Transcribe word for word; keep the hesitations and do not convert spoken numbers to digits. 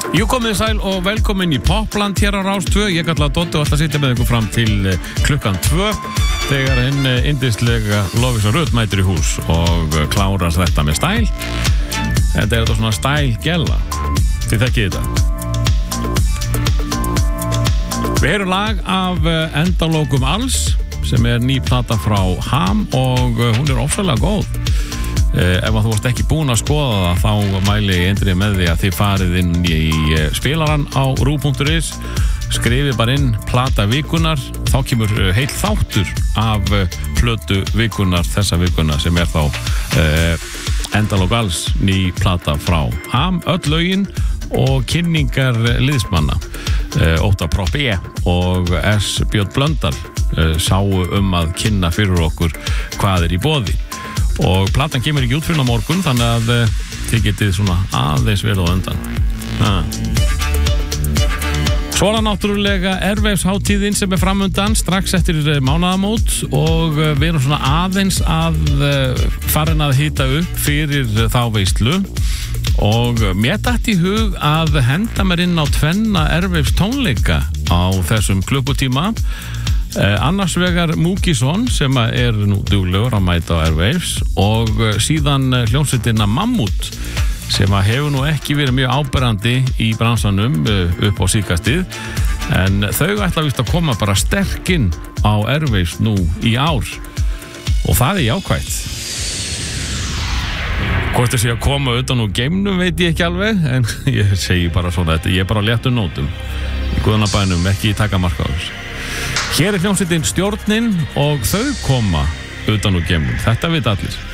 Jú, komið sæl og velkomin í Popland hér á Rás tvö. Ég kalla Doddi og ætla að sitja með ykkur fram til klukkan tvö þegar hinn yndislega Lovísa Rut mætir í hús og klárar þetta með stæl. Þetta er þetta svona stæl-gella. Þið þekkið þetta. Við heyrum lag af Endalokum Alls sem er ný plata frá Ham og hún er ofsalega góð. Uh, ef þú varst ekki búin að skoða það þá mæli ég eindrið með því að þið farið inn í uh, spilaran á ru punktur is, skrifið bara inn plata vikunar, þá kemur uh, heill þáttur af uh, plötu vikunar þessa vikuna sem er þá uh, Endalok Alls, ný plata frá Ham, öll lögin og kynningar liðsmanna uh, Óta Propp E og S. Björn Blöndal uh, sáu um að kynna fyrir okkur hvað er í boði. Og platan kemur ekki út fyrir á morgun, þannig að uh, þið getið svona aðeins vel á undan. Ha. Svo er það náttúrulega Airwaves-hátíðin sem er framundan strax eftir mánaðamót og uh, við erum svona aðeins að uh, farin að hita upp fyrir uh, þá veislu og uh, mér datt í hug að henda mér inn á tvenna Airwaves tónleika á þessum klukkutíma. Uh, annars vegar Múkisson sem er nú duglegur að mæta á Airwaves og uh, síðan uh, hljómsveitina Mammut sem hefur nú ekki verið mjög áberandi í bransanum uh, upp á síðkastið en þau ætla víst að koma bara sterkinn á Airwaves nú í ár og það er jákvætt. Hvort þessi að koma utan úr geimnum veit ég ekki alveg en ég segi bara svona þetta, ég er bara á léttum nótum í guðanabænum, ekki taka mark á þessu. Hér er hljómsveitin Stjórnin og þau koma utan úr geimnum, þetta veit allir.